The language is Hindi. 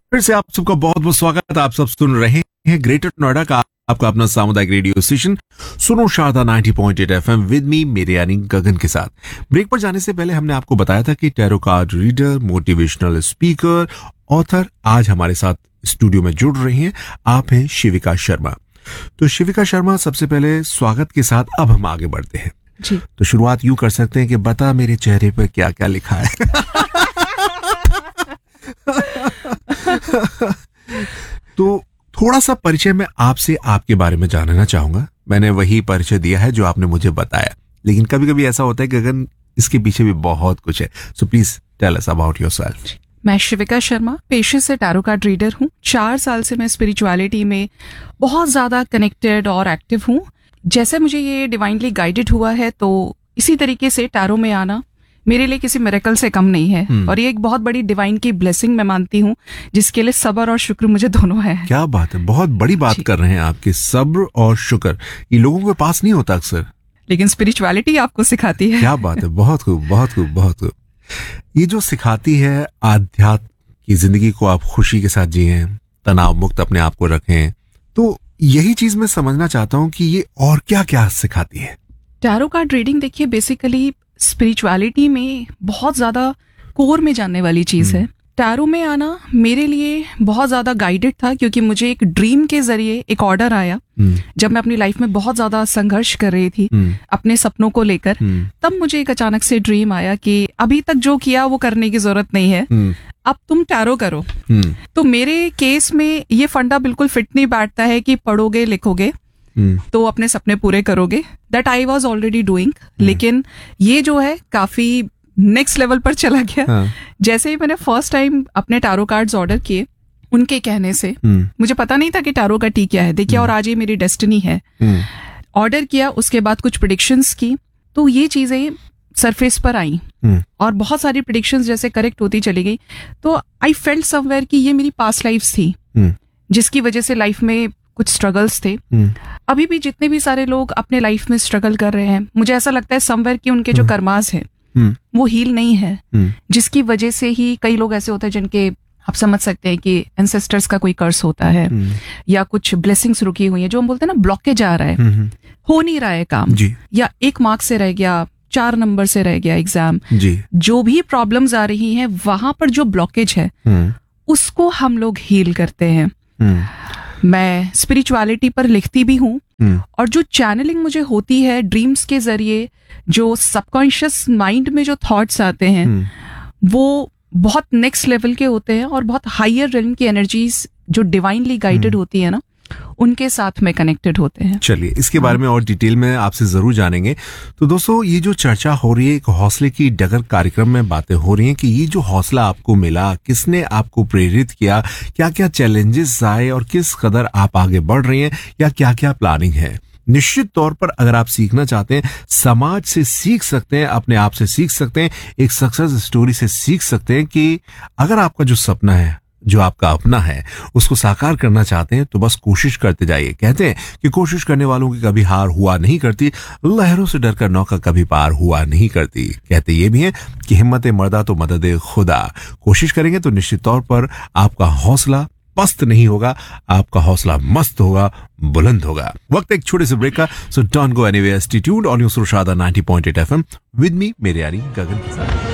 फिर से आप सबका बहुत बहुत स्वागत। आप सब सुन रहे हैं ग्रेटर नोएडा का आपका अपना सामुदायिक रेडियो स्टेशन सुनो शारदा 90.8 एफएम विद मी मेरे यानी गगन के साथ। ब्रेक पर जाने से पहले हमने आपको बताया था कि tarot card reader, motivational speaker, author आज हमारे साथ स्टूडियो में जुड़ रही हैं। आप हैं शिविका शर्मा। तो शिविका शर्मा, सबसे पहले स्वागत के साथ अब हम आगे बढ़ते हैं जी। तो शुरुआत यूं कर सकते हैं कि बता मेरे चेहरे पर क्या क्या लिखा है। तो थोड़ा सा परिचय मैं आपसे आपके बारे में जानना चाहूंगा। मैंने वही परिचय दिया है जो आपने मुझे बताया, लेकिन कभी कभी ऐसा होता है कि गगन इसके पीछे भी बहुत कुछ है। So please tell us about yourself. मैं शिविका शर्मा पेशे से टैरो कार्ड रीडर हूँ। 4 साल से मैं स्पिरिचुअलिटी में बहुत ज्यादा कनेक्टेड और एक्टिव हूँ। जैसे मुझे ये डिवाइनली गाइडेड हुआ है, तो इसी तरीके से टैरो में आना मेरे लिए किसी मिरेकल से कम नहीं है। और ये एक बहुत बड़ी डिवाइन की ब्लेसिंग मैं मानती हूँ, जिसके लिए सब्र और शुक्र मुझे दोनों है। क्या बात है, बहुत बड़ी बात कर रहे हैं आपके। सब्र और शुक्र ये लोगों के पास नहीं होता अक्सर, लेकिन स्पिरिचुअलिटी आपको सिखाती है। क्या बात है, बहुत खूब बहुत खूब बहुत खूब। ये जो सिखाती है आध्यात्म की जिंदगी को आप खुशी के साथ जिए, तनाव मुक्त अपने आप को रखें, तो यही चीज मैं समझना चाहता हूँ कि ये और क्या क्या सिखाती है। टैरो कार्ड रीडिंग देखिए बेसिकली स्पिरिचुअलिटी में बहुत ज्यादा कोर में जानने वाली चीज है। टैरो में आना मेरे लिए बहुत ज्यादा गाइडेड था, क्योंकि मुझे एक ड्रीम के जरिए एक ऑर्डर आया जब मैं अपनी लाइफ में बहुत ज्यादा संघर्ष कर रही थी अपने सपनों को लेकर। तब मुझे एक अचानक से ड्रीम आया कि अभी तक जो किया वो करने की जरूरत नहीं है, अब तुम टैरो करो। तो मेरे केस में ये फंडा बिल्कुल फिट नहीं बैठता है कि पढ़ोगे लिखोगे तो अपने सपने पूरे करोगे। That I was already doing, लेकिन ये जो है काफी नेक्स्ट लेवल पर चला गया। जैसे ही मैंने फर्स्ट टाइम अपने टैरो कार्ड्स ऑर्डर किए, उनके कहने से मुझे पता नहीं था कि टैरो का टी क्या है, देखिए, और आज ये मेरी डेस्टिनी है। ऑर्डर किया, उसके बाद कुछ प्रेडिक्शंस की, तो ये चीजें सरफेस पर आई और बहुत सारी प्रेडिक्शंस जैसे करेक्ट होती चली गई। तो आई फेल्ट समवेयर कि ये मेरी पास्ट लाइफ्स थी, जिसकी वजह से लाइफ में कुछ स्ट्रगल्स थे। अभी भी जितने भी सारे लोग अपने लाइफ में स्ट्रगल कर रहे हैं, मुझे ऐसा लगता है समवेयर कि उनके जो कर्मास है वो हील नहीं है, जिसकी वजह से ही कई लोग ऐसे होते हैं जिनके आप समझ सकते हैं कि एंसेस्टर्स का कोई कर्स होता है या कुछ ब्लेसिंग्स रुकी हुई है, जो हम बोलते हैं ना ब्लॉकेज आ रहा है, हो नहीं रहा है काम, या 1 मार्क से रह गया, 4 नंबर से रह गया एग्जाम, जो भी प्रॉब्लम्स आ रही हैं वहां पर जो ब्लॉकेज है उसको हम लोग हील करते हैं। मैं स्पिरिचुअलिटी पर लिखती भी हूँ, और जो चैनलिंग मुझे होती है ड्रीम्स के जरिए, जो सबकॉन्शियस माइंड में जो थॉट्स आते हैं वो बहुत नेक्स्ट लेवल के होते हैं और बहुत हायर रेल्म की एनर्जीज जो डिवाइनली गाइडेड होती है ना, उनके साथ में कनेक्टेड होते हैं। चलिए इसके बारे में और डिटेल में आपसे जरूर जानेंगे। तो दोस्तों, ये जो चर्चा हो रही है, एक हौसले की डगर कार्यक्रम में बातें हो रही हैं कि ये जो हौसला आपको मिला, किसने आपको प्रेरित किया, क्या क्या चैलेंजेस आए और किस कदर आप आगे बढ़ रही हैं, या क्या क्या प्लानिंग है। निश्चित तौर पर अगर आप सीखना चाहते हैं, समाज से सीख सकते हैं, अपने आप से सीख सकते हैं, एक सक्सेस स्टोरी से सीख सकते हैं कि अगर आपका जो सपना है, जो आपका अपना है, उसको साकार करना चाहते हैं तो बस कोशिश करते जाइए। कहते हैं कि कोशिश करने वालों की कभी हार हुआ नहीं करती, लहरों से डरकर नौका कभी पार हुआ नहीं करती। कहते ये भी है कि हिम्मत मर्दा तो मदद खुदा। कोशिश करेंगे तो निश्चित तौर पर आपका हौसला पस्त नहीं होगा, आपका हौसला मस्त होगा, बुलंद होगा। वक्त एक छोटे से ब्रेक का, so don't go anywhere, stay tuned on your Sharda 90.8 FM with me मेरे यानी गगन के साथ।